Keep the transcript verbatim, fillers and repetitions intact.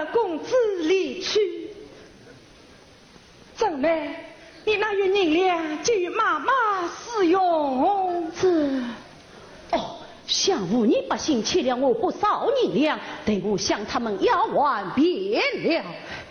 公子离去。怎么，你那元银两就与妈妈使用？ 这，哦，相府你不幸欠了我不少银两，得我向他们要完便了。